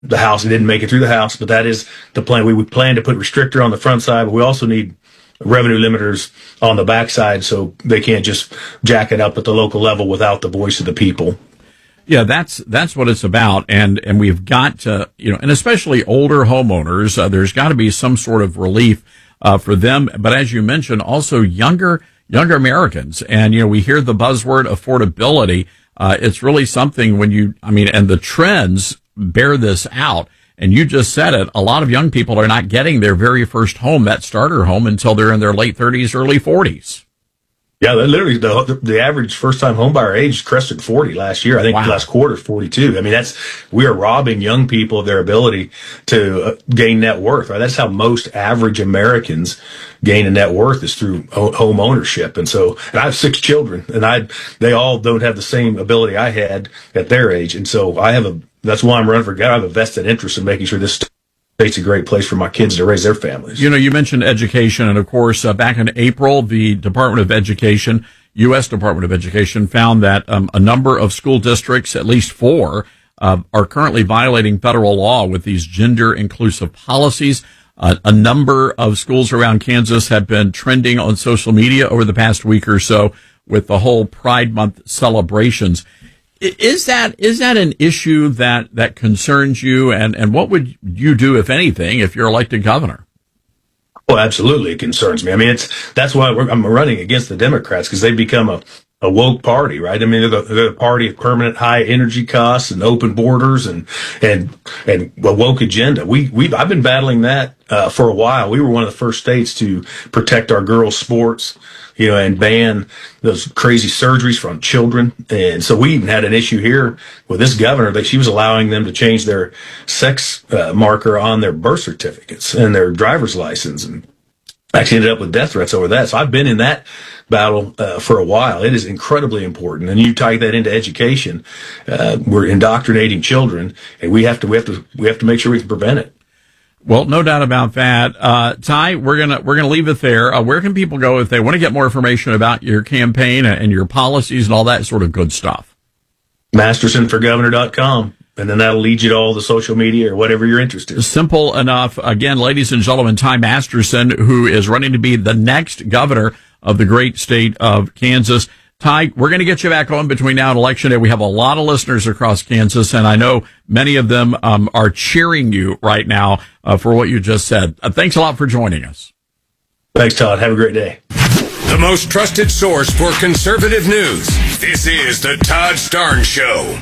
the house. It didn't make it through the house, but that is the plan. We would plan to put restrictor on the front side, but we also need revenue limiters on the backside so they can't just jack it up at the local level without the voice of the people. Yeah, that's what it's about, and we've got to, and especially older homeowners, there's got to be some sort of relief for them. But as you mentioned, also younger Americans, and we hear the buzzword affordability. It's really something and the trends bear this out. And you just said it. A lot of young people are not getting their very first home, that starter home, until they're in their late 30s, early 40s. Yeah, literally the average first-time homebuyer age crested 40 last year. I think last quarter 42. I mean, we are robbing young people of their ability to gain net worth. Right? That's how most average Americans gain a net worth, is through home ownership. And I have 6 children, and they all don't have the same ability I had at their age. And so that's why I'm running for governor. I have a vested interest in making sure this state's a great place for my kids to raise their families. You mentioned education, and of course, back in April, the U.S. Department of Education found that a number of school districts, at least 4, are currently violating federal law with these gender-inclusive policies. A number of schools around Kansas have been trending on social media over the past week or so with the whole Pride Month celebrations. Is that an issue that concerns you, and what would you do, if anything, if you're elected governor? Well, absolutely, it concerns me. I mean, that's why I'm running against the Democrats, because they've become a woke party, right? I mean, they're the party of permanent high energy costs and open borders and a woke agenda. I've been battling that for a while. We were one of the first states to protect our girls' sports, and ban those crazy surgeries from children. And so we even had an issue here with this governor that she was allowing them to change their sex marker on their birth certificates and their driver's license, and actually ended up with death threats over that. So I've been in that battle for a while. It is incredibly important. And you tie that into education. We're indoctrinating children, and we have to make sure we can prevent it. Well, no doubt about that. Ty, we're gonna leave it there. Where can people go if they want to get more information about your campaign and your policies and all that sort of good stuff? MastersonForGovernor.com. And then that'll lead you to all the social media or whatever you're interested in. Simple enough. Again, ladies and gentlemen, Ty Masterson, who is running to be the next governor of the great state of Kansas. Ty, we're going to get you back on between now and Election Day. We have a lot of listeners across Kansas, and I know many of them are cheering you right now for what you just said. Thanks a lot for joining us. Thanks, Todd. Have a great day. The most trusted source for conservative news. This is the Todd Starnes Show.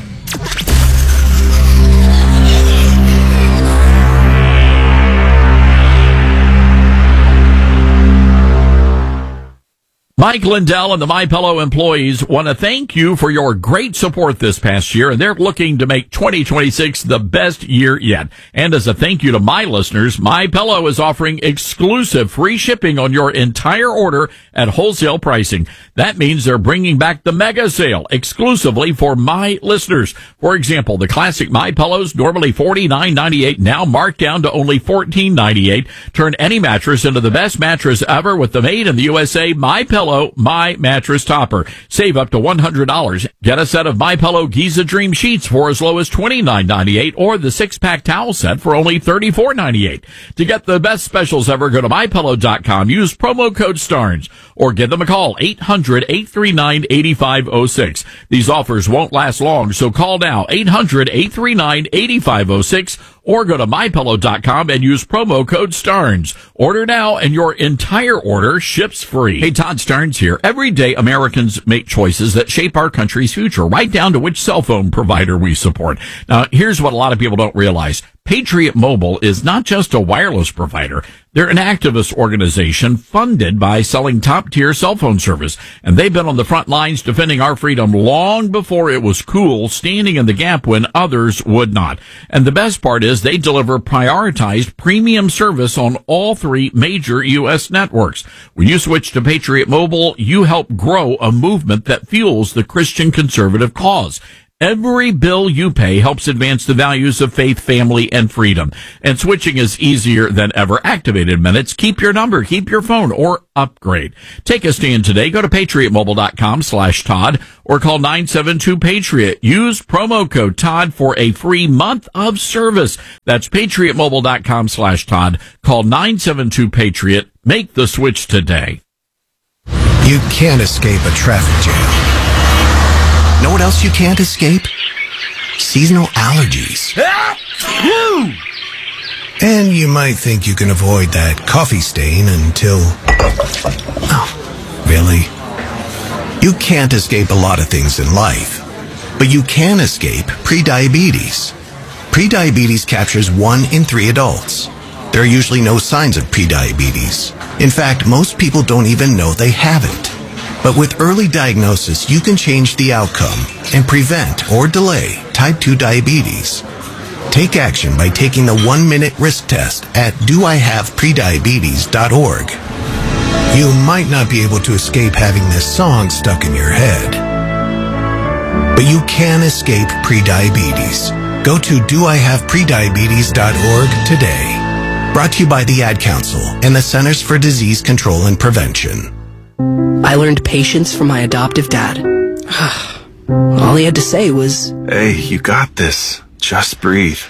Mike Lindell and the MyPillow employees want to thank you for your great support this past year, and they're looking to make 2026 the best year yet. And as a thank you to my listeners, MyPillow is offering exclusive free shipping on your entire order at wholesale pricing. That means they're bringing back the mega sale exclusively for my listeners. For example, the classic MyPillows, normally $49.98, now marked down to only $14.98. Turn any mattress into the best mattress ever with the made in the USA MyPillow My Mattress Topper. Save up to $100. Get a set of MyPillow Giza Dream Sheets for as low as $29.98, or the 6-pack towel set for only $34.98. To get the best specials ever, go to MyPillow.com. Use promo code STARNS, or give them a call, 800-839-8506. These offers won't last long, so call now, 800-839-8506, or go to MyPillow.com and use promo code STARNS. Order now, and your entire order ships free. Hey, Todd Starnes here. Every day, Americans make choices that shape our country's future, right down to which cell phone provider we support. Now, here's what a lot of people don't realize. Patriot Mobile is not just a wireless provider. They're an activist organization funded by selling top-tier cell phone service, and they've been on the front lines defending our freedom long before it was cool, standing in the gap when others would not. And the best part is they deliver prioritized premium service on all 3 major U.S. networks. When you switch to Patriot Mobile, you help grow a movement that fuels the Christian conservative cause. Every bill you pay helps advance the values of faith, family, and freedom. And switching is easier than ever. Activated Minutes. Keep your number, keep your phone, or upgrade. Take a stand today. Go to patriotmobile.com/Todd or call 972-PATRIOT. Use promo code Todd for a free month of service. That's patriotmobile.com/Todd. Call 972-PATRIOT. Make the switch today. You can't escape a traffic jam. Know what else you can't escape? Seasonal allergies. And you might think you can avoid that coffee stain until... Oh, really? You can't escape a lot of things in life, but you can escape prediabetes. Prediabetes captures 1 in 3 adults. There are usually no signs of prediabetes. In fact, most people don't even know they have it. But with early diagnosis, you can change the outcome and prevent or delay type 2 diabetes. Take action by taking the 1-minute risk test at doihaveprediabetes.org. You might not be able to escape having this song stuck in your head, but you can escape prediabetes. Go to doihaveprediabetes.org today. Brought to you by the Ad Council and the Centers for Disease Control and Prevention. I learned patience from my adoptive dad. All he had to say was, "Hey, you got this. Just breathe."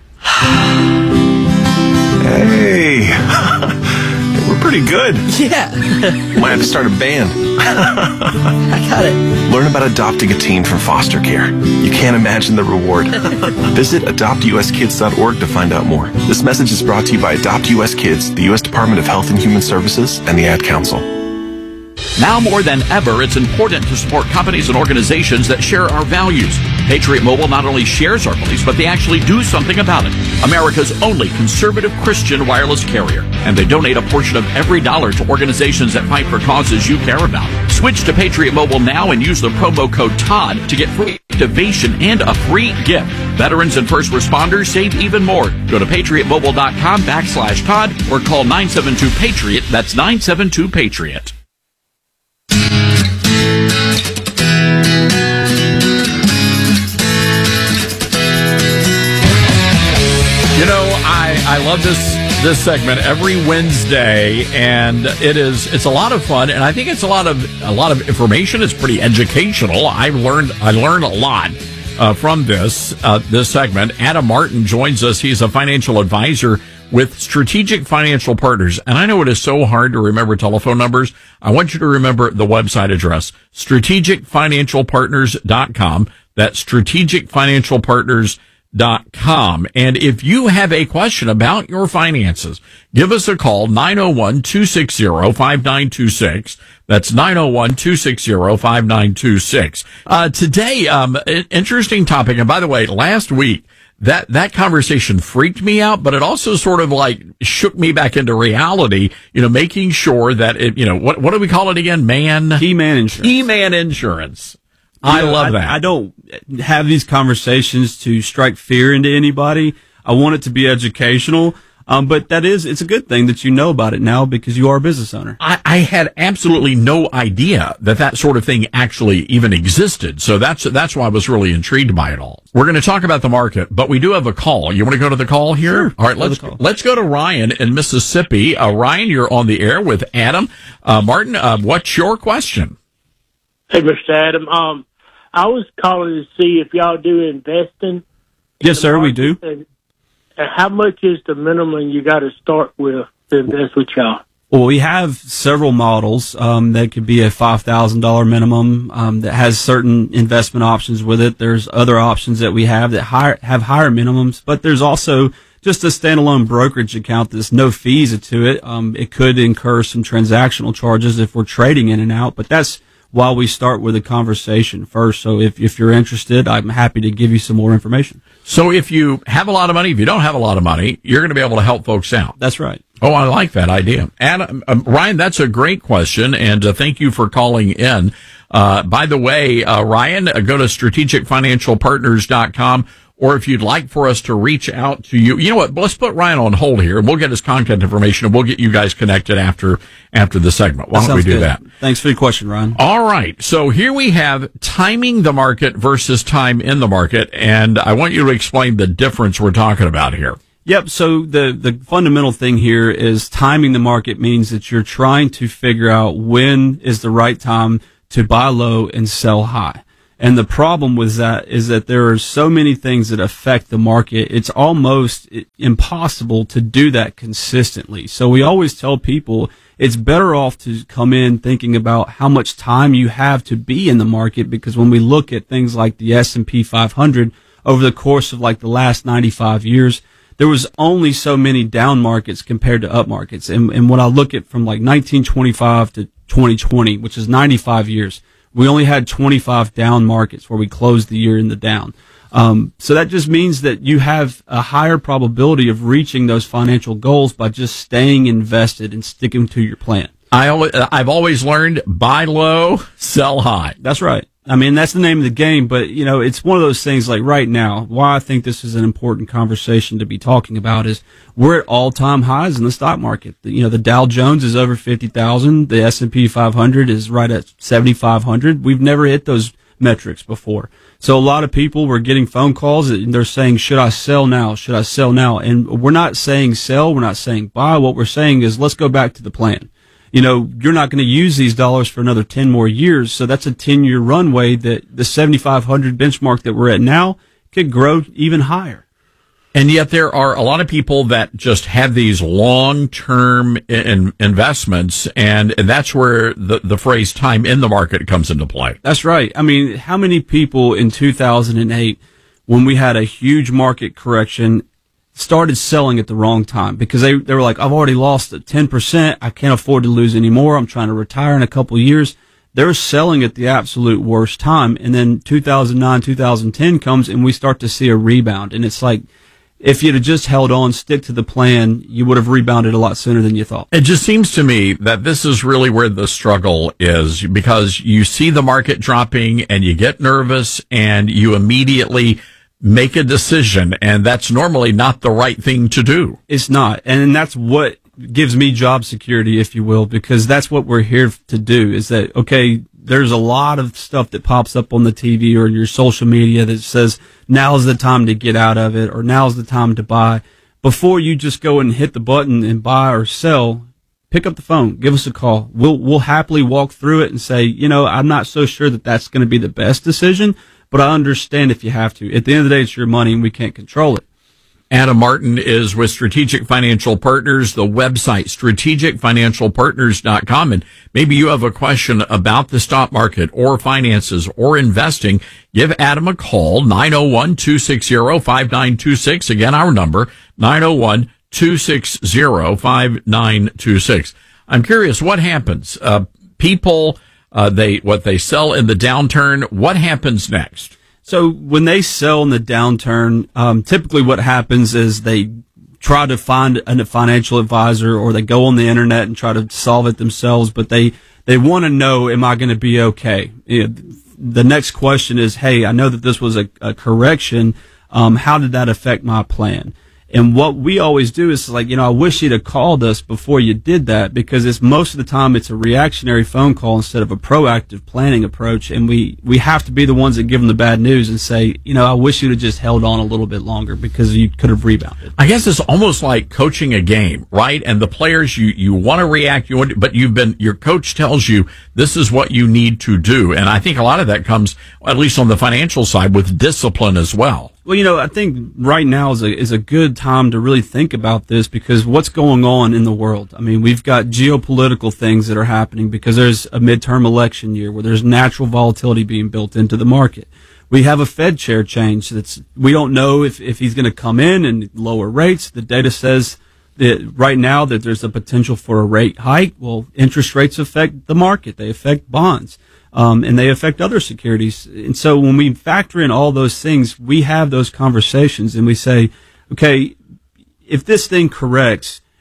Hey, we're pretty good. yeah, Might have to start a band. I got it. Learn about adopting a teen from foster care. You can't imagine the reward. Visit adoptuskids.org to find out more. This message is brought to you by Adopt US Kids, the U.S. Department of Health and Human Services, and the Ad Council. Now more than ever, it's important to support companies and organizations that share our values. Patriot Mobile not only shares our beliefs, but they actually do something about it. America's only conservative Christian wireless carrier. And they donate a portion of every dollar to organizations that fight for causes you care about. Switch to Patriot Mobile now and use the promo code Todd to get free activation and a free gift. Veterans and first responders save even more. Go to patriotmobile.com/Todd or call 972-PATRIOT. That's 972-PATRIOT. You know, I love this segment every Wednesday, and it's a lot of fun, and I think it's a lot of information. It's pretty educational. I learned a lot from this segment. Adam Martin joins us. He's a financial advisor with Strategic Financial Partners. And I know it is so hard to remember telephone numbers. I want you to remember the website address, strategicfinancialpartners.com. That's strategicfinancialpartners.com. And if you have a question about your finances, give us a call, 901-260-5926. That's 901-260-5926. Today, interesting topic. And by the way, last week, that conversation freaked me out, but it also sort of like shook me back into reality, making sure that what do we call it again? Key man insurance. Key man insurance. I love that. I don't have these conversations to strike fear into anybody. I want it to be educational. But it's a good thing that you know about it now because you are a business owner. I had absolutely no idea that sort of thing actually even existed. So that's why I was really intrigued by it all. We're going to talk about the market, but we do have a call. You want to go to the call here? Sure. All right, let's go to Ryan in Mississippi. Ryan, you're on the air with Adam. Martin, what's your question? Hey, Mr. Adam. I was calling to see if y'all do investing. Yes, sir, we do. And how much is the minimum you got to start with to invest with y'all? Well, we have several models that could be a $5,000 minimum that has certain investment options with it. There's other options that we have that have higher minimums, but there's also just a standalone brokerage account that's no fees to it. It could incur some transactional charges if we're trading in and out, but that's why we start with a conversation first. So if you're interested, I'm happy to give you some more information. So if you have a lot of money, if you don't have a lot of money, you're going to be able to help folks out. That's right. Oh, I like that idea. And Ryan, that's a great question, and thank you for calling in. By the way, Ryan, go to strategicfinancialpartners.com or if you'd like for us to reach out to you, you know what? Let's put Ryan on hold here, and we'll get his contact information, and we'll get you guys connected after the segment. Why don't we do that? Thanks for your question, Ryan. All right. So here we have timing the market versus time in the market, and I want you to explain the difference we're talking about here. Yep. So the fundamental thing here is timing the market means that you're trying to figure out when is the right time to buy low and sell high. And the problem with that is that there are so many things that affect the market. It's almost impossible to do that consistently. So we always tell people it's better off to come in thinking about how much time you have to be in the market, because when we look at things like the S&P 500 over the course of like the last 95 years, there was only so many down markets compared to up markets. And when I look at from like 1925 to 2020, which is 95 years, we only had 25 down markets where we closed the year in the down. So that just means that you have a higher probability of reaching those financial goals by just staying invested and sticking to your plan. I've always learned buy low, sell high. That's right. I mean, that's the name of the game, but you know, it's one of those things like right now, why I think this is an important conversation to be talking about is we're at all-time highs in the stock market. You know, the Dow Jones is over 50,000. The S&P 500 is right at 7,500. We've never hit those metrics before. So a lot of people were getting phone calls and they're saying, should I sell now? Should I sell now? And we're not saying sell. We're not saying buy. What we're saying is let's go back to the plan. You know, you're not going to use these dollars for another 10 more years. So that's a 10-year runway that the 7,500 benchmark that we're at now could grow even higher. And yet there are a lot of people that just have these long-term investments, and that's where the phrase time in the market comes into play. That's right. I mean, how many people in 2008, when we had a huge market correction, started selling at the wrong time because they were like, I've already lost 10%. I can't afford to lose any more. I'm trying to retire in a couple of years. They're selling at the absolute worst time. And then 2009, 2010 comes and we start to see a rebound. And it's like, if you'd have just held on, stick to the plan, you would have rebounded a lot sooner than you thought. It just seems to me that this is really where the struggle is, because you see the market dropping and you get nervous and you immediately make a decision, and that's normally not the right thing to do. It's not. And that's what gives me job security, if you will, because that's what we're here to do is that, okay, there's a lot of stuff that pops up on the TV or your social media that says now's the time to get out of it or now's the time to buy. Before you just go and hit the button and buy or sell, pick up the phone, give us a call. We'll happily walk through it and say, you know, I'm not so sure that that's going to be the best decision, but I understand if you have to. At the end of the day, it's your money and we can't control it. Adam Martin is with Strategic Financial Partners, the website, strategicfinancialpartners.com. And maybe you have a question about the stock market or finances or investing. Give Adam a call, 901-260-5926. Again, our number, 901-260-5926. I'm curious, what happens? People, what they sell in the downturn, what happens next? So when they sell in the downturn, typically what happens is they try to find a financial advisor or they go on the internet and try to solve it themselves, but they want to know, am I going to be okay? The next question is, hey, I know that this was a correction. How did that affect my plan? And what we always do is like, you know, I wish you'd have called us before you did that, because it's most of the time it's a reactionary phone call instead of a proactive planning approach. And we have to be the ones that give them the bad news and say, you know, I wish you'd have just held on a little bit longer because you could have rebounded. I guess it's almost like coaching a game, right? And the players, you want to react, but your coach tells you this is what you need to do. And I think a lot of that comes, at least on the financial side, with discipline as well. Well, you know, I think right now is a good time to really think about this, because what's going on in the world? I mean, we've got geopolitical things that are happening because there's a midterm election year where there's natural volatility being built into the market. We have a Fed chair change we don't know if he's going to come in and lower rates. The data says that right now that there's a potential for a rate hike. Well, interest rates affect the market. They affect bonds. And they affect other securities. And so when we factor in all those things, we have those conversations and we say, okay, if this thing corrects,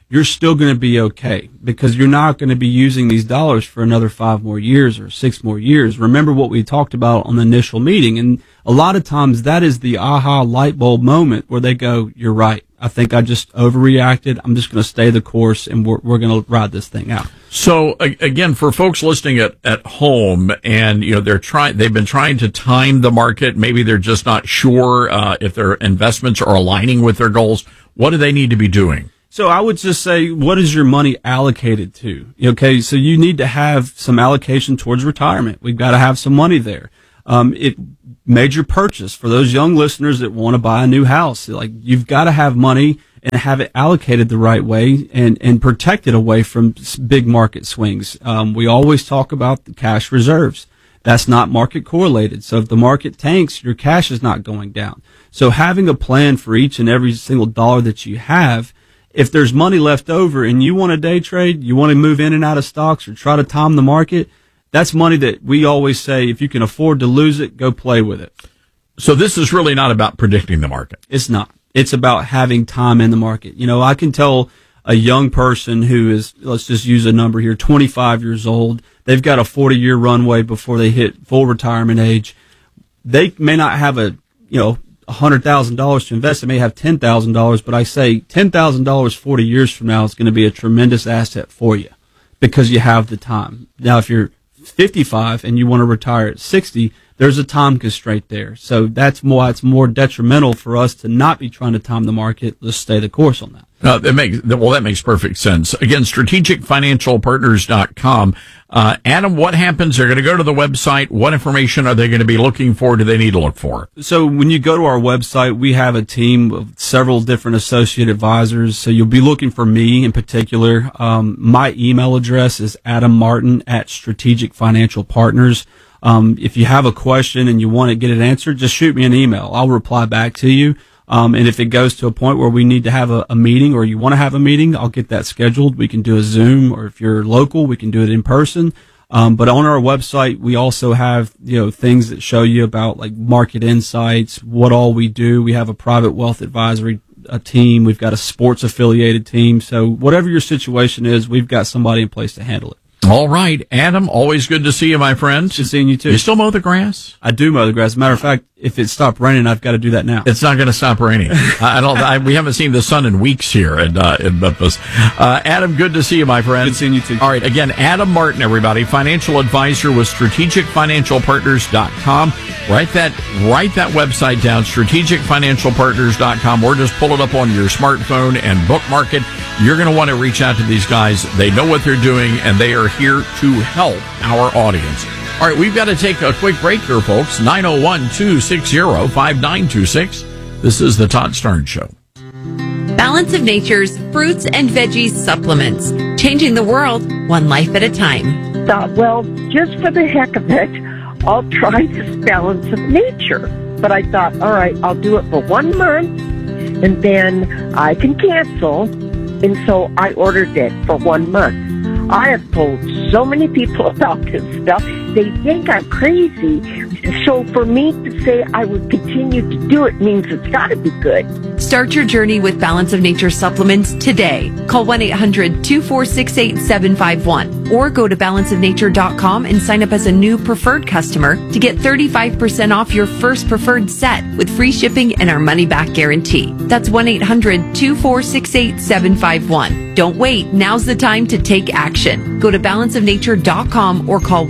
you're still going to be okay because you're not going to be using these dollars for another 5 more years or 6 more years. Remember what we talked about on the initial meeting. And a lot of times that is the aha light bulb moment where they go, you're right. I think I just overreacted. I'm just going to stay the course and we're going to ride this thing out. So again, for folks listening at home and, they've been trying to time the market. Maybe they're just not sure, if their investments are aligning with their goals. What do they need to be doing? So I would just say, what is your money allocated to? Okay. So you need to have some allocation towards retirement. We've got to have some money there. Major purchase for those young listeners that want to buy a new house. Like, you've got to have money and have it allocated the right way and protected away from big market swings. We always talk about the cash reserves. That's not market correlated. So if the market tanks, your cash is not going down. So having a plan for each and every single dollar that you have, if there's money left over and you want to day trade, you want to move in and out of stocks or try to time the market, that's money that we always say, if you can afford to lose it, go play with it. So this is really not about predicting the market. It's not. It's about having time in the market. I can tell a young person who is, let's just use a number here, 25 years old. They've got a 40-year runway before they hit full retirement age. They may not have $100,000 to invest. They may have $10,000, but I say $10,000 40 years from now is going to be a tremendous asset for you because you have the time. Now, if you're 55 and you want to retire at 60, there's a time constraint there. So that's why it's more detrimental for us to not be trying to time the market. Let's stay the course on that. That makes perfect sense. Again, strategicfinancialpartners.com. Adam, what happens? They're going to go to the website. What information are they going to be looking for? Do they need to look for? So when you go to our website, we have a team of several different associate advisors. So you'll be looking for me in particular. My email address is adammartin@Strategic Financial Partners. If you have a question and you want to get it answered, just shoot me an email. I'll reply back to you. And if it goes to a point where we need to have a meeting or you want to have a meeting, I'll get that scheduled. We can do a Zoom, or if you're local, we can do it in person. But on our website, we also have, things that show you about like market insights, what all we do. We have a private wealth advisory team. We've got a sports affiliated team. So whatever your situation is, we've got somebody in place to handle it. All right, Adam, always good to see you, my friend. Good seeing you too. You still mow the grass? I do mow the grass. As a matter of fact, if it stopped raining, I've got to do that now. It's not going to stop raining. We haven't seen the sun in weeks here in Memphis. Adam, good to see you, my friend. Good seeing you too. All right, again, Adam Martin, everybody, financial advisor with strategicfinancialpartners.com. Write that website down, strategicfinancialpartners.com, or just pull it up on your smartphone and bookmark it. You're going to want to reach out to these guys. They know what they're doing, and they are here to help our audience. All right, we've got to take a quick break here, folks. 901-260-5926. This is the Todd Starnes Show. Balance of Nature's fruits and veggies supplements. Changing the world, one life at a time. Thought, well, just for the heck of it, I'll try this Balance of Nature. But I thought, all right, I'll do it for 1 month, and then I can cancel. And so I ordered it for 1 month. I have told so many people about this stuff. They think I'm crazy. So for me to say I would continue to do it means it's got to be good. Start your journey with Balance of Nature supplements today. Call 1-800-246-8751 or go to balanceofnature.com and sign up as a new preferred customer to get 35% off your first preferred set with free shipping and our money-back guarantee. That's 1-800-246-8751. Don't wait. Now's the time to take action. Go to balanceofnature.com or call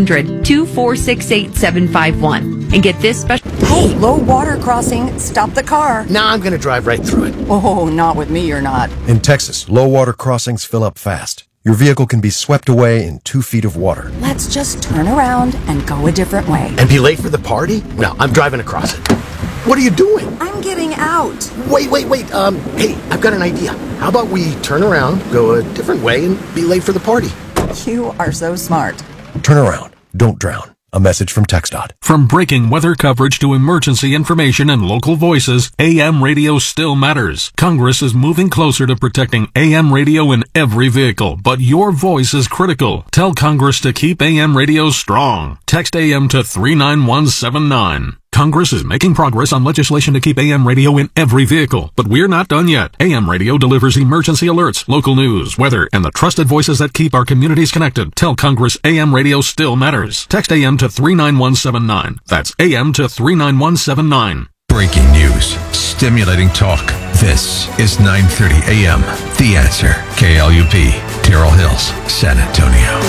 1-800-246-8751 and get this special... Hey, low water crossing. Stop the car. Nah, I'm going to drive right through it. Oh, not with me, you're not. In Texas, low water crossings fill up fast. Your vehicle can be swept away in 2 feet of water. Let's just turn around and go a different way. And be late for the party? No, I'm driving across it. What are you doing? I'm getting out. Wait. Hey, I've got an idea. How about we turn around, go a different way, and be late for the party? You are so smart. Turn around. Don't drown. A message from TxDOT. From breaking weather coverage to emergency information and local voices, AM radio still matters. Congress is moving closer to protecting AM radio in every vehicle, but your voice is critical. Tell Congress to keep AM radio strong. Text AM to 39179. Congress is making progress on legislation to keep AM radio in every vehicle, but we're not done yet. AM radio delivers emergency alerts, local news, weather, and the trusted voices that keep our communities connected. Tell Congress AM radio still matters. Text AM to 39179. That's AM to 39179. Breaking news, stimulating talk. This is 930 AM. The Answer. KLUP, Terrell Hills, San Antonio.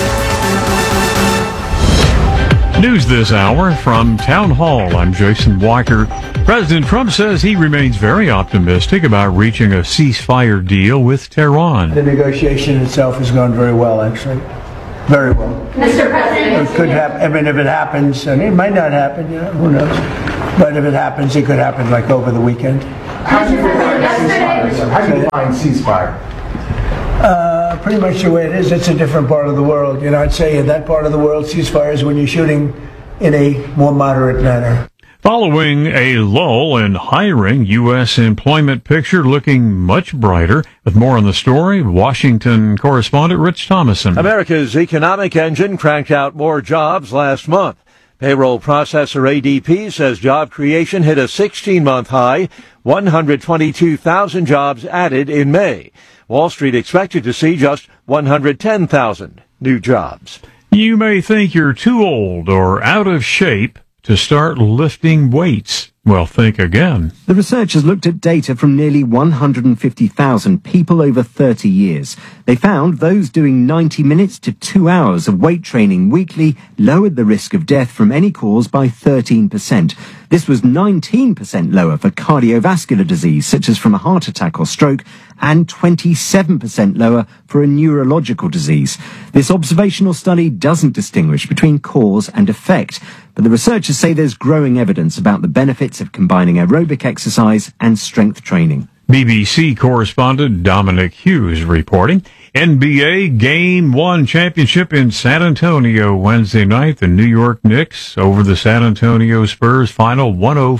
News this hour from Town Hall. I'm Jason Weicker. President Trump says he remains very optimistic about reaching a ceasefire deal with Tehran. The negotiation itself has gone very well, actually. Very well. Mr. President. It could happen. I mean, if it happens, I mean, it might not happen, who knows? But if it happens, it could happen like over the weekend. How do you define ceasefire? Pretty much the way it is. It's a different part of the world. I'd say in that part of the world, ceasefire is when you're shooting in a more moderate manner. Following a lull in hiring, U.S. employment picture looking much brighter. With more on the story, Washington correspondent Rich Thomason. America's economic engine cranked out more jobs last month. Payroll processor ADP says job creation hit a 16-month high, 122,000 jobs added in May. Wall Street expected to see just 110,000 new jobs. You may think you're too old or out of shape to start lifting weights. Well, think again. The researchers looked at data from nearly 150,000 people over 30 years. They found those doing 90 minutes to 2 hours of weight training weekly lowered the risk of death from any cause by 13%. This was 19% lower for cardiovascular disease, such as from a heart attack or stroke, and 27% lower for a neurological disease. This observational study doesn't distinguish between cause and effect, but the researchers say there's growing evidence about the benefits of combining aerobic exercise and strength training. BBC correspondent Dominic Hughes reporting. NBA Game 1 championship in San Antonio Wednesday night. The New York Knicks over the San Antonio Spurs, final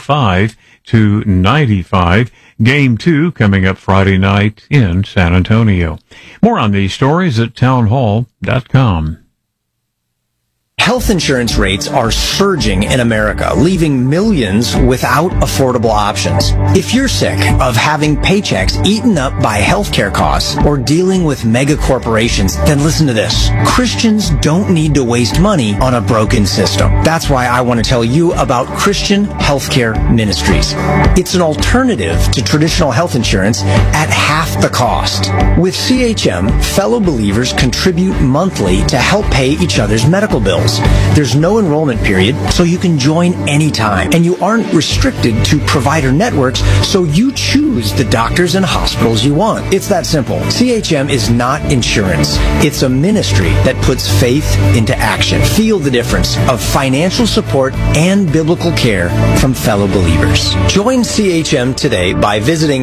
105-95. Game 2 coming up Friday night in San Antonio. More on these stories at townhall.com. Health insurance rates are surging in America, leaving millions without affordable options. If you're sick of having paychecks eaten up by healthcare costs or dealing with mega corporations, then listen to this. Christians don't need to waste money on a broken system. That's why I want to tell you about Christian Healthcare Ministries. It's an alternative to traditional health insurance at half the cost. With CHM, fellow believers contribute monthly to help pay each other's medical bills. There's no enrollment period, so you can join anytime. And you aren't restricted to provider networks, so you choose the doctors and hospitals you want. It's that simple. CHM is not insurance. It's a ministry that puts faith into action. Feel the difference of financial support and biblical care from fellow believers. Join CHM today by visiting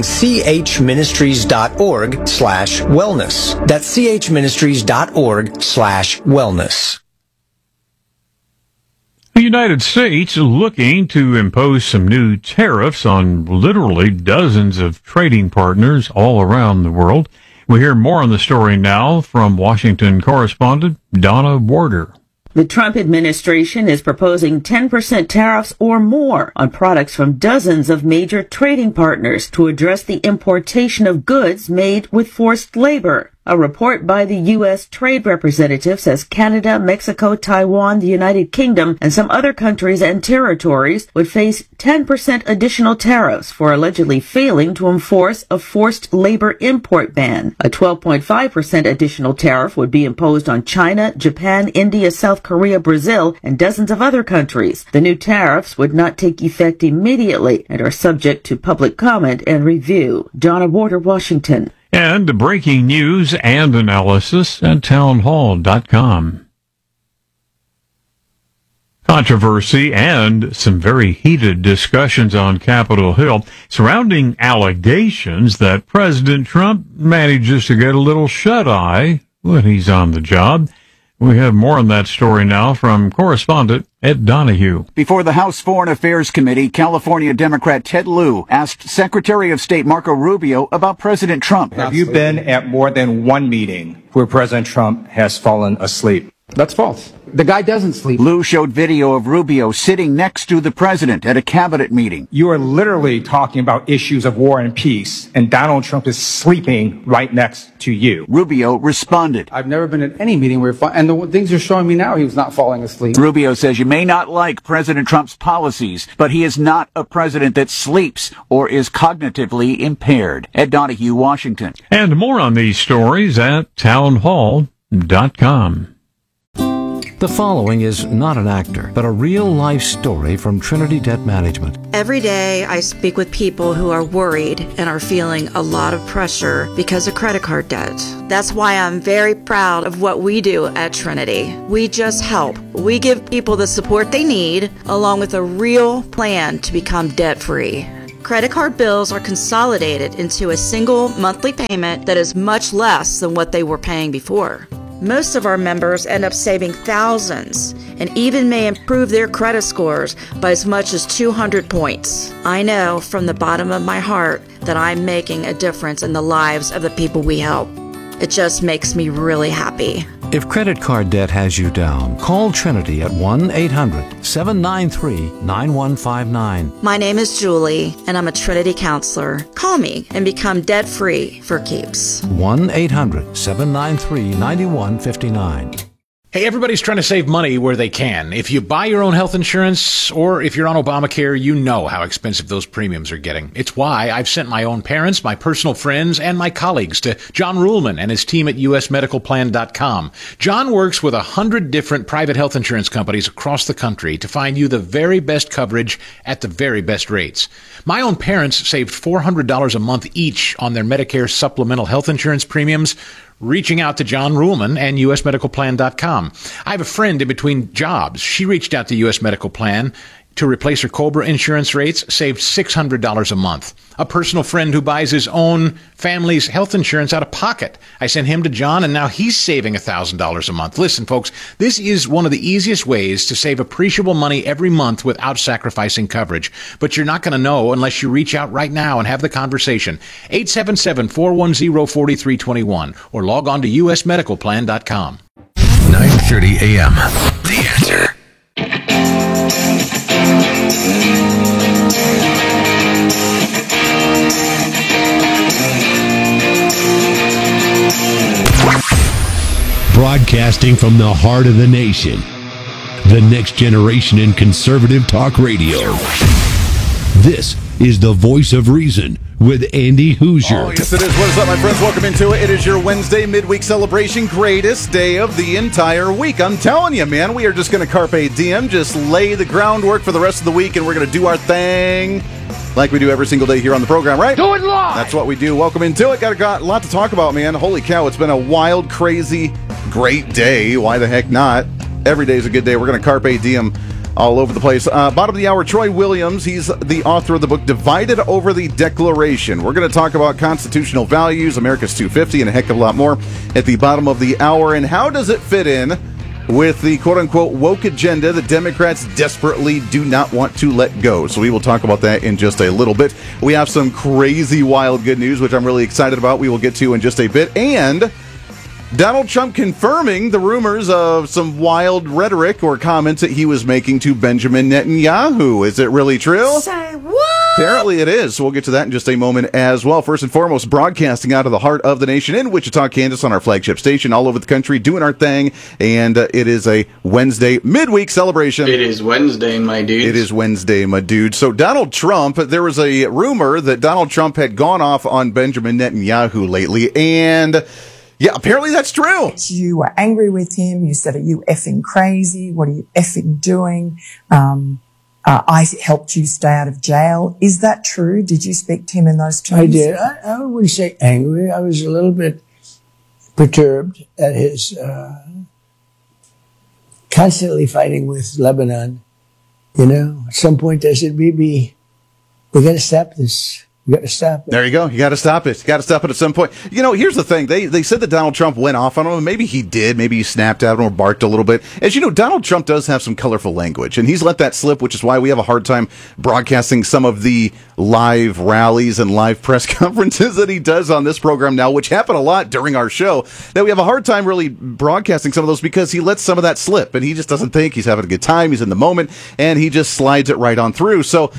chministries.org/wellness. That's chministries.org/wellness. The United States is looking to impose some new tariffs on literally dozens of trading partners all around the world. We hear more on the story now from Washington correspondent Donna Warder. The Trump administration is proposing 10% tariffs or more on products from dozens of major trading partners to address the importation of goods made with forced labor. A report by the U.S. Trade Representative says Canada, Mexico, Taiwan, the United Kingdom, and some other countries and territories would face 10% additional tariffs for allegedly failing to enforce a forced labor import ban. A 12.5% additional tariff would be imposed on China, Japan, India, South Korea, Brazil, and dozens of other countries. The new tariffs would not take effect immediately and are subject to public comment and review. Donna Warder, Washington. And breaking news and analysis at townhall.com. Controversy and some very heated discussions on Capitol Hill surrounding allegations that President Trump manages to get a little shut-eye when he's on the job. We have more on that story now from correspondent Ed Donahue. Before the House Foreign Affairs Committee, California Democrat Ted Lieu asked Secretary of State Marco Rubio about President Trump. Have you been at more than one meeting where President Trump has fallen asleep? That's false. The guy doesn't sleep. Lou showed video of Rubio sitting next to the president at a cabinet meeting. You are literally talking about issues of war and peace, and Donald Trump is sleeping right next to you. Rubio responded. I've never been at any meeting where, and the things you're showing me now, he was not falling asleep. Rubio says you may not like President Trump's policies, but he is not a president that sleeps or is cognitively impaired. Ed Donahue, Washington. And more on these stories at townhall.com. The following is not an actor, but a real-life story from Trinity Debt Management. Every day I speak with people who are worried and are feeling a lot of pressure because of credit card debt. That's why I'm very proud of what we do at Trinity. We just help. We give people the support they need, along with a real plan to become debt-free. Credit card bills are consolidated into a single monthly payment that is much less than what they were paying before. Most of our members end up saving thousands and even may improve their credit scores by as much as 200 points. I know from the bottom of my heart that I'm making a difference in the lives of the people we help. It just makes me really happy. If credit card debt has you down, call Trinity at 1-800-793-9159. My name is Julie, and I'm a Trinity counselor. Call me and become debt-free for keeps. 1-800-793-9159. Hey, everybody's trying to save money where they can. If you buy your own health insurance or if you're on Obamacare, you know how expensive those premiums are getting. It's why I've sent my own parents, my personal friends, and my colleagues to John Ruhlman and his team at usmedicalplan.com. John works with 100 different private health insurance companies across the country to find you the very best coverage at the very best rates. My own parents saved $400 a month each on their Medicare supplemental health insurance premiums, reaching out to John Ruhlman and usmedicalplan.com. I have a friend in between jobs. She reached out to US Medical Plan to replace her COBRA insurance rates, saved $600 a month. A personal friend who buys his own family's health insurance out of pocket. I sent him to John, and now he's saving $1,000 a month. Listen, folks, this is one of the easiest ways to save appreciable money every month without sacrificing coverage. But you're not going to know unless you reach out right now and have the conversation. 877-410-4321 or log on to usmedicalplan.com. 9:30 a.m. The Answer. Broadcasting from the heart of the nation, the next generation in conservative talk radio. This is the Voice of Reason with Andy Hoosier. Oh, yes, it is. What is up, my friends? Welcome into it. It is your Wednesday midweek celebration, greatest day of the entire week. I'm telling you, man, we are just going to carpe diem, just lay the groundwork for the rest of the week, and we're going to do our thing like we do every single day here on the program, right? Do it live! That's what we do. Welcome into it. Got a lot to talk about, man. Holy cow, it's been a wild, crazy, great day. Why the heck not? Every day is a good day. We're going to carpe diem all over the place. Bottom of the hour, Troy Williams. He's the author of the book Divided Over the Declaration. We're going to talk about constitutional values, America's 250, and a heck of a lot more at the bottom of the hour. And how does it fit in with the quote-unquote woke agenda that Democrats desperately do not want to let go? So we will talk about that in just a little bit. We have some crazy, wild good news, which I'm really excited about. We will get to in just a bit. And Donald Trump confirming the rumors of some wild rhetoric or comments that he was making to Benjamin Netanyahu. Is it really true? Say what? Apparently it is. So we'll get to that in just a moment as well. First and foremost, broadcasting out of the heart of the nation in Wichita, Kansas, on our flagship station, all over the country, doing our thing. And it is a Wednesday midweek celebration. It is Wednesday, my dude. It is Wednesday, my dude. So Donald Trump, there was a rumor that Donald Trump had gone off on Benjamin Netanyahu lately, and yeah, apparently that's true. You were angry with him. You said, "Are you effing crazy? What are you effing doing?" I helped you stay out of jail. Is that true? Did you speak to him in those terms? I did. I wouldn't say angry. I was a little bit perturbed at his constantly fighting with Lebanon. You know, at some point I said, "Bibi, we got to stop this. You got to stop it. There you go. You got to stop it. You got to stop it at some point. You know, here's the thing. They said that Donald Trump went off on him. Maybe he did. Maybe he snapped at him or barked a little bit. As you know, Donald Trump does have some colorful language, and he's let that slip, which is why we have a hard time broadcasting some of the live rallies and live press conferences that he does on this program now, which happen a lot during our show, that we have a hard time really broadcasting some of those because he lets some of that slip, and he just doesn't think. He's having a good time. He's in the moment, and he just slides it right on through. So,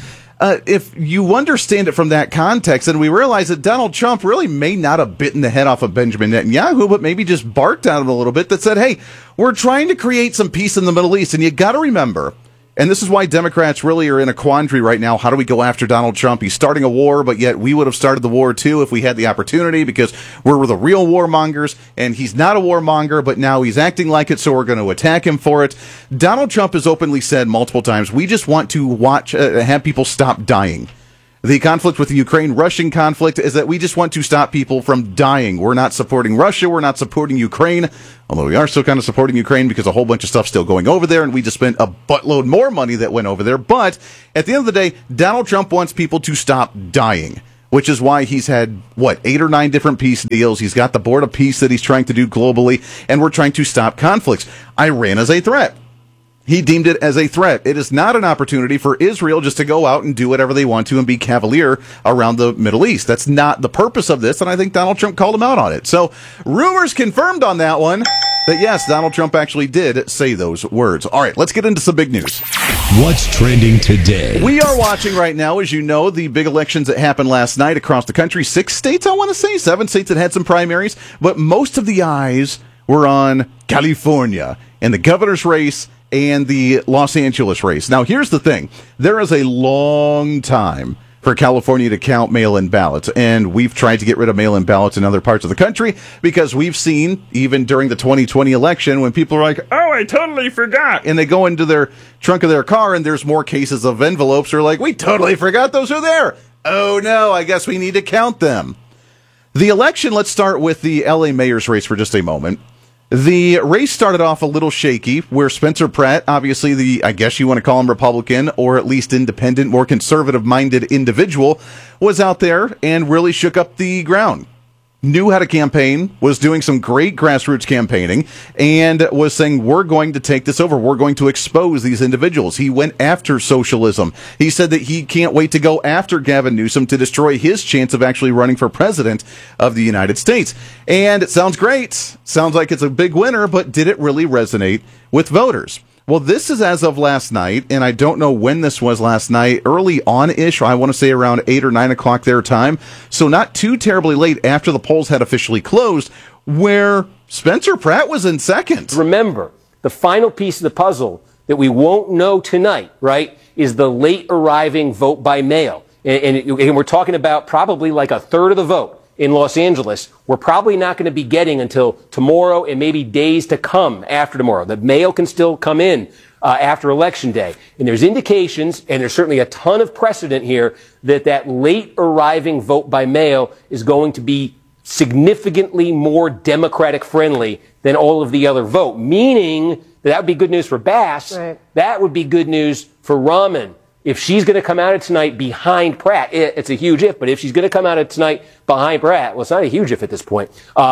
if you understand it from that context, and we realize that Donald Trump really may not have bitten the head off of Benjamin Netanyahu, but maybe just barked at him a little bit, that said, hey, we're trying to create some peace in the Middle East. And you got to remember, and this is why Democrats really are in a quandary right now. How do we go after Donald Trump? He's starting a war, but yet we would have started the war too if we had the opportunity, because we're the real warmongers, and he's not a warmonger, but now he's acting like it, so we're going to attack him for it. Donald Trump has openly said multiple times, we just want to have people stop dying. The conflict with the Ukraine-Russian conflict is that we just want to stop people from dying. We're not supporting Russia. We're not supporting Ukraine, although we are still kind of supporting Ukraine because a whole bunch of stuff's still going over there, and we just spent a buttload more money that went over there. But at the end of the day, Donald Trump wants people to stop dying, which is why he's had, 8 or 9 different peace deals. He's got the Board of Peace that he's trying to do globally, and we're trying to stop conflicts. Iran is a threat. He deemed it as a threat. It is not an opportunity for Israel just to go out and do whatever they want to and be cavalier around the Middle East. That's not the purpose of this, and I think Donald Trump called him out on it. So, rumors confirmed on that one that, yes, Donald Trump actually did say those words. All right, let's get into some big news. What's trending today? We are watching right now, as you know, the big elections that happened last night across the country. 6 states, I want to say, 7 states that had some primaries, but most of the eyes were on California and the governor's race and the Los Angeles race. Now, here's the thing. There is a long time for California to count mail-in ballots, and we've tried to get rid of mail-in ballots in other parts of the country because we've seen, even during the 2020 election, when people are like, oh, I totally forgot, and they go into their trunk of their car and there's more cases of envelopes. They're like, we totally forgot those are there. Oh, no, I guess we need to count them. The election, let's start with the LA mayor's race for just a moment. The race started off a little shaky, where Spencer Pratt, obviously I guess you want to call him Republican, or at least independent, more conservative-minded individual, was out there and really shook up the ground. Knew how to campaign, was doing some great grassroots campaigning, and was saying, we're going to take this over. We're going to expose these individuals. He went after socialism. He said that he can't wait to go after Gavin Newsom to destroy his chance of actually running for president of the United States. And it sounds great. Sounds like it's a big winner, but did it really resonate with voters? Well, this is as of last night, and I don't know when this was last night, early on-ish, I want to say around 8 or 9 o'clock their time, so not too terribly late after the polls had officially closed, where Spencer Pratt was in second. Remember, the final piece of the puzzle that we won't know tonight, right, is the late arriving vote by mail. And we're talking about probably like a third of the vote in Los Angeles, we're probably not going to be getting until tomorrow and maybe days to come after tomorrow. The mail can still come in after Election Day. And there's indications, and there's certainly a ton of precedent here, that late arriving vote by mail is going to be significantly more Democratic friendly than all of the other vote, meaning that would be good news for Bass. Right. That would be good news for Rahman. If she's going to come out of tonight behind Pratt, it's a huge if, but if she's going to come out of tonight behind Pratt, well, it's not a huge if at this point,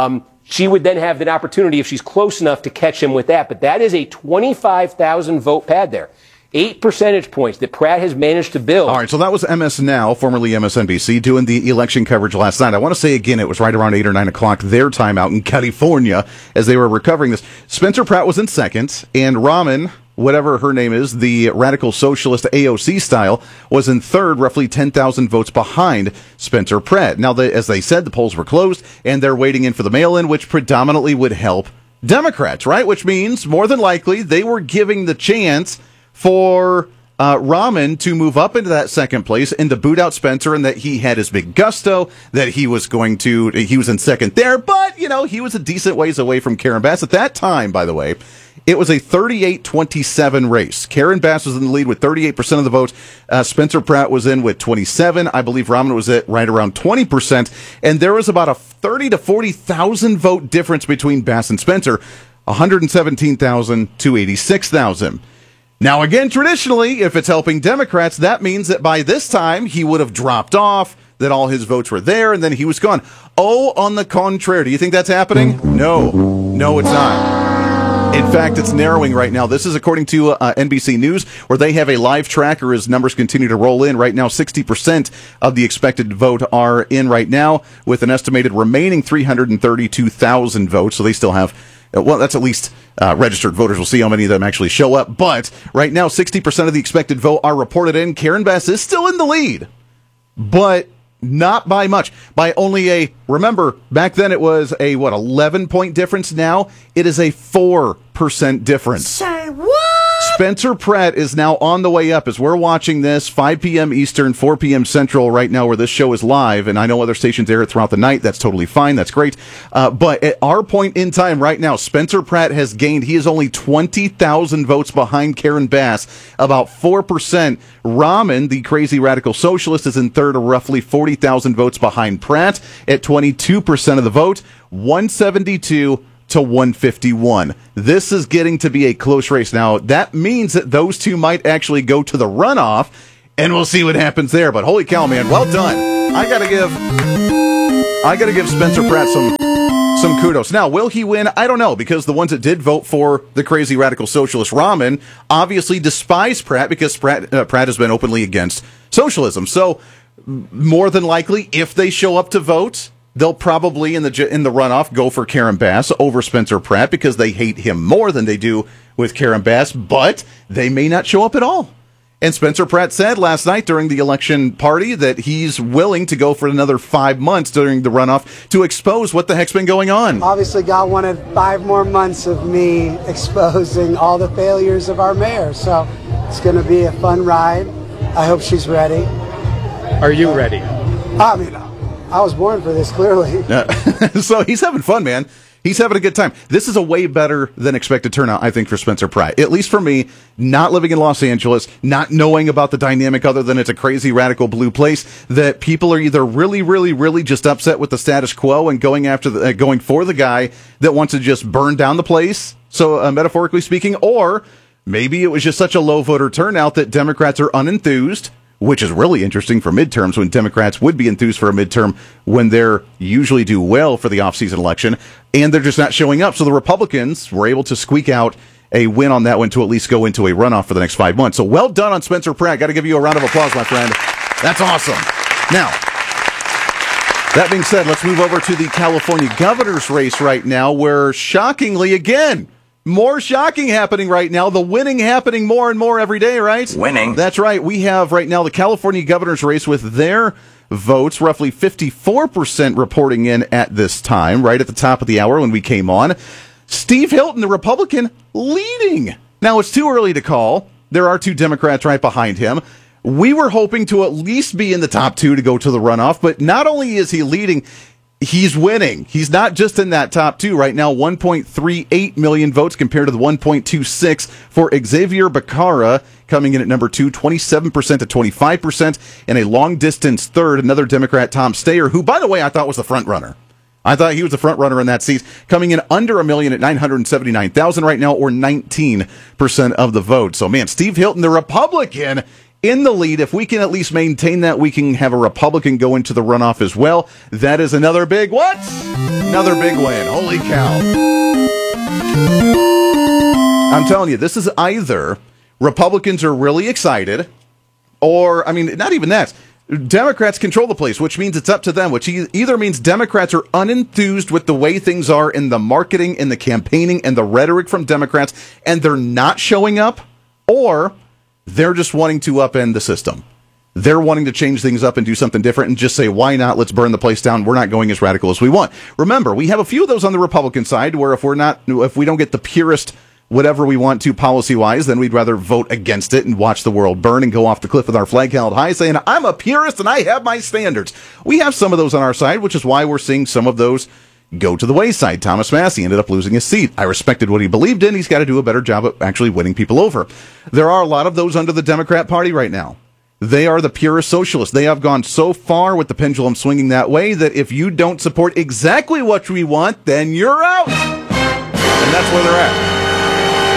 she would then have that opportunity if she's close enough to catch him with that. But that is a 25,000 vote pad there. 8 percentage points that Pratt has managed to build. All right, so that was MS Now, formerly MSNBC, doing the election coverage last night. I want to say again, it was right around 8 or 9 o'clock their time out in California as they were recovering this. Spencer Pratt was in second, and Rahman, whatever her name is, the radical socialist AOC style, was in third, roughly 10,000 votes behind Spencer Pratt. Now, as they said, the polls were closed, and they're waiting in for the mail-in, which predominantly would help Democrats, right? Which means, more than likely, they were giving the chance for Rahman to move up into that second place and to boot out Spencer, and that he had his big gusto, that he was in second there, but, he was a decent ways away from Karen Bass. At that time, by the way, it was a 38-27 race. Karen Bass was in the lead with 38% of the votes. Spencer Pratt was in with 27. I believe Rahman was at right around 20%. And there was about a 30 to 40,000 vote difference between Bass and Spencer, 117,000 to 86,000. Now, again, traditionally, if it's helping Democrats, that means that by this time he would have dropped off. that all his votes were there, and then he was gone. Oh, on the contrary, do you think that's happening? No, it's not. In fact, it's narrowing right now. This is according to NBC News, where they have a live tracker as numbers continue to roll in. Right now, 60% of the expected vote are in right now, with an estimated remaining 332,000 votes. So they still have, well, that's at least registered voters. We'll see how many of them actually show up. But right now, 60% of the expected vote are reported in. Karen Bass is still in the lead, but not by much. By only remember, back then it was 11-point difference. Now it is a 4% difference. Say what? Spencer Pratt is now on the way up as we're watching this, 5 p.m. Eastern, 4 p.m. Central right now where this show is live, and I know other stations air it throughout the night. That's totally fine. That's great. But at our point in time right now, Spencer Pratt has gained, he is only 20,000 votes behind Karen Bass, about 4%. Rahman, the crazy radical socialist, is in third, roughly 40,000 votes behind Pratt at 22% of the vote, 172 to 151. This is getting to be a close race. Now, that means that those two might actually go to the runoff, and we'll see what happens there. But holy cow, man, well done. I gotta give Spencer Pratt some kudos. Now, will he win? I don't know, because the ones that did vote for the crazy radical socialist Rahman obviously despise Pratt, because Pratt has been openly against socialism. So, more than likely, if they show up to vote, they'll probably, in the runoff, go for Karen Bass over Spencer Pratt because they hate him more than they do with Karen Bass, but they may not show up at all. And Spencer Pratt said last night during the election party that he's willing to go for another 5 months during the runoff to expose what the heck's been going on. Obviously, God wanted 5 more months of me exposing all the failures of our mayor, so it's going to be a fun ride. I hope she's ready. Are you ready? I mean, I was born for this, clearly. So he's having fun, man. He's having a good time. This is a way better than expected turnout, I think, for Spencer Pratt. At least for me, not living in Los Angeles, not knowing about the dynamic other than it's a crazy radical blue place, that people are either really, really, really just upset with the status quo and going for the guy that wants to just burn down the place, so metaphorically speaking, or maybe it was just such a low voter turnout that Democrats are unenthused, which is really interesting for midterms, when Democrats would be enthused for a midterm when they're usually do well for the off-season election, and they're just not showing up. So the Republicans were able to squeak out a win on that one to at least go into a runoff for the next 5 months. So well done on Spencer Pratt. Got to give you a round of applause, my friend. That's awesome. Now, that being said, let's move over to the California governor's race right now, where shockingly, again, more shocking happening right now. The winning happening more and more every day, right? Winning. That's right. We have right now the California governor's race with their votes, roughly 54% reporting in at this time, right at the top of the hour when we came on. Steve Hilton, the Republican, leading. Now, it's too early to call. There are 2 Democrats right behind him. We were hoping to at least be in the top 2 to go to the runoff, but not only is he leading, he's winning. He's not just in that top 2 right now. 1.38 million votes compared to the 1.26 for Xavier Becerra, coming in at number 2, 27% to 25%, and a long distance third, another Democrat, Tom Steyer, who, by the way, I thought was the front runner. I thought he was the front runner in that seat, coming in under 1 million at 979,000 right now, or 19% of the vote. So, man, Steve Hilton, the Republican, in the lead. If we can at least maintain that, we can have a Republican go into the runoff as well. That is another big what? Another big win. Holy cow. I'm telling you, this is either Republicans are really excited, or, I mean, not even that. Democrats control the place, which means it's up to them, which either means Democrats are unenthused with the way things are in the marketing and the campaigning and the rhetoric from Democrats, and they're not showing up, or they're just wanting to upend the system. They're wanting to change things up and do something different and just say, why not? Let's burn the place down. We're not going as radical as we want. Remember, we have a few of those on the Republican side where if we don't get the purest whatever we want to policy-wise, then we'd rather vote against it and watch the world burn and go off the cliff with our flag held high, saying, I'm a purist and I have my standards. We have some of those on our side, which is why we're seeing some of those go to the wayside. Thomas Massie ended up losing his seat. I respected what he believed in. He's got to do a better job at actually winning people over. There are a lot of those under the Democrat Party right now. They are the purest socialists. They have gone so far with the pendulum swinging that way that if you don't support exactly what we want, then you're out. And that's where they're at.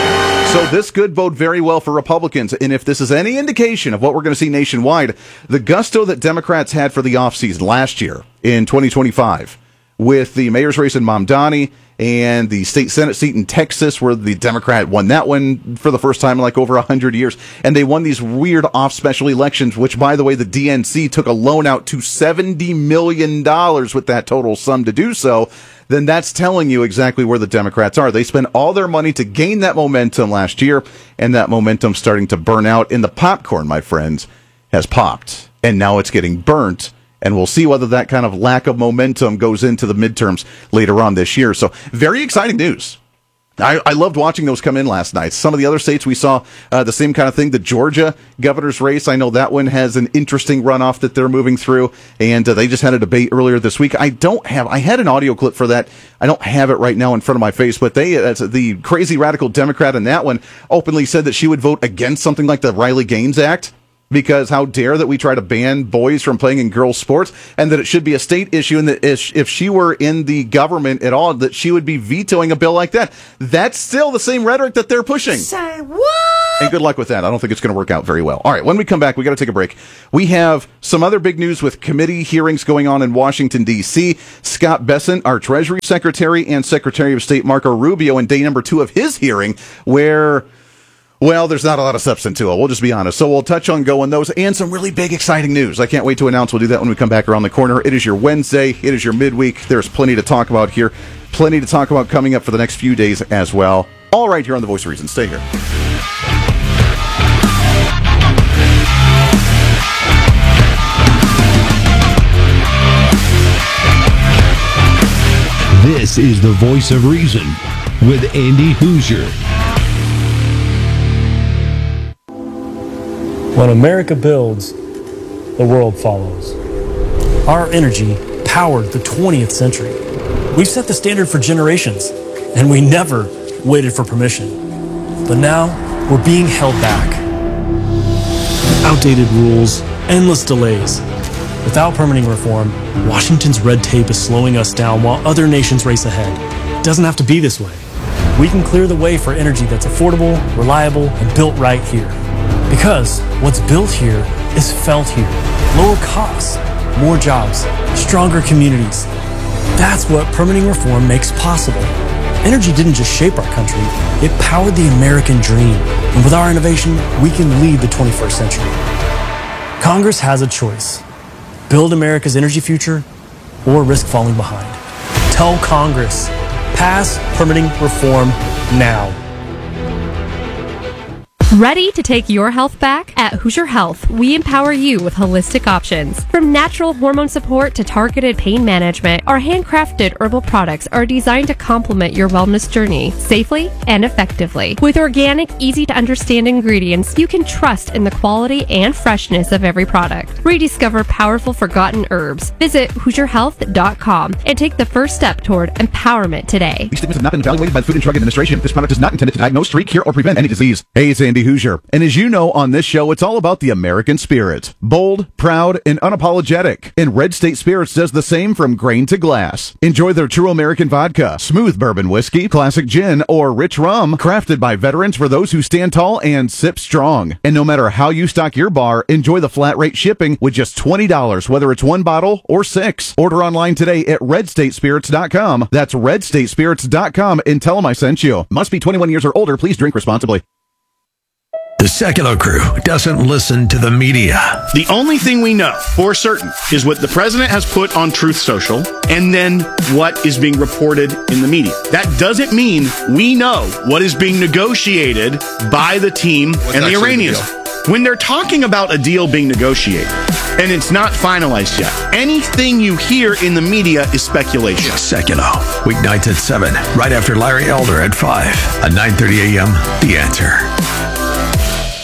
So this could bode very well for Republicans. And if this is any indication of what we're going to see nationwide, the gusto that Democrats had for the offseason last year in 2025 with the mayor's race in Mamdani and the state Senate seat in Texas where the Democrat won that one for the first time in like over 100 years. And they won these weird off special elections, which, by the way, the DNC took a loan out to $70 million with that total sum to do so. Then that's telling you exactly where the Democrats are. They spent all their money to gain that momentum last year, and that momentum's starting to burn out. And the popcorn, my friends, has popped, and now it's getting burnt. And we'll see whether that kind of lack of momentum goes into the midterms later on this year. So very exciting news. I loved watching those come in last night. Some of the other states we saw the same kind of thing. The Georgia governor's race, I know that one has an interesting runoff that they're moving through, and they just had a debate earlier this week. I had an audio clip for that. I don't have it right now in front of my face, but the crazy radical Democrat in that one openly said that she would vote against something like the Riley Gaines Act. Because how dare that we try to ban boys from playing in girls' sports, and that it should be a state issue, and that if she were in the government at all, that she would be vetoing a bill like that. That's still the same rhetoric that they're pushing. Say what? And good luck with that. I don't think it's going to work out very well. All right, when we come back, we got to take a break. We have some other big news with committee hearings going on in Washington, D.C. Scott Bessent, our Treasury Secretary, and Secretary of State Marco Rubio in day number 2 of his hearing, where... well, there's not a lot of substance to it. We'll just be honest. So we'll touch on going those and some really big, exciting news. I can't wait to announce. We'll do that when we come back around the corner. It is your Wednesday. It is your midweek. There's plenty to talk about here. Plenty to talk about coming up for the next few days as well. All right here on The Voice of Reason. Stay here. This is The Voice of Reason with Andy Hoosier. When America builds, the world follows. Our energy powered the 20th century. We've set the standard for generations, and we never waited for permission. But now, we're being held back. Outdated rules, endless delays. Without permitting reform, Washington's red tape is slowing us down while other nations race ahead. It doesn't have to be this way. We can clear the way for energy that's affordable, reliable, and built right here. Because what's built here is felt here. Lower costs, more jobs, stronger communities. That's what permitting reform makes possible. Energy didn't just shape our country, it powered the American dream. And with our innovation, we can lead the 21st century. Congress has a choice. Build America's energy future or risk falling behind. Tell Congress, pass permitting reform now. Ready to take your health back? At Hoosier Health, we empower you with holistic options. From natural hormone support to targeted pain management, our handcrafted herbal products are designed to complement your wellness journey safely and effectively. With organic, easy-to-understand ingredients, you can trust in the quality and freshness of every product. Rediscover powerful forgotten herbs. Visit HoosierHealth.com and take the first step toward empowerment today. These statements have not been evaluated by the Food and Drug Administration. This product is not intended to diagnose, treat, cure, or prevent any disease. Hey, it's Andy Hoosier. And as you know, on this show, it's all about the American spirit. Bold, proud, and unapologetic. And Red State Spirits does the same from grain to glass. Enjoy their true American vodka, smooth bourbon whiskey, classic gin, or rich rum, crafted by veterans for those who stand tall and sip strong. And no matter how you stock your bar, enjoy the flat rate shipping with just $20, whether it's 1 bottle or 6. Order online today at redstatespirits.com. That's redstatespirits.com and tell them I sent you. Must be 21 years or older. Please drink responsibly. The Secular Crew doesn't listen to the media. The only thing we know for certain is what the president has put on Truth Social and then what is being reported in the media. That doesn't mean we know what is being negotiated by the team and the Iranians. When they're talking about a deal being negotiated and it's not finalized yet, anything you hear in the media is speculation. Secular, weeknights at 7, right after Larry Elder at 5, at 9:30 a.m., The Answer.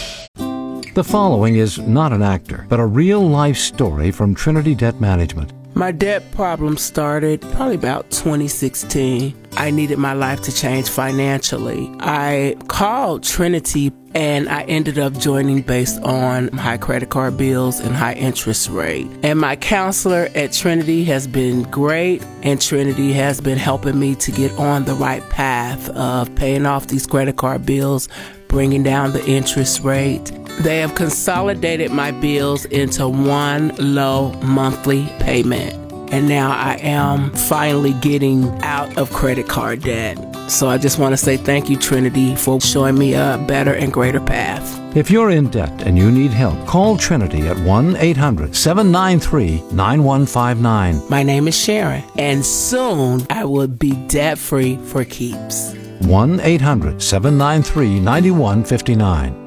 The following is not an actor, but a real-life story from Trinity Debt Management. My debt problem started probably about 2016. I needed my life to change financially. I called Trinity and I ended up joining based on high credit card bills and high interest rate. And my counselor at Trinity has been great, and Trinity has been helping me to get on the right path of paying off these credit card bills, bringing down the interest rate. They have consolidated my bills into one low monthly payment. And now I am finally getting out of credit card debt. So I just want to say thank you, Trinity, for showing me a better and greater path. If you're in debt and you need help, call Trinity at 1-800-793-9159. My name is Sharon, and soon I will be debt-free for keeps. 1-800-793-9159.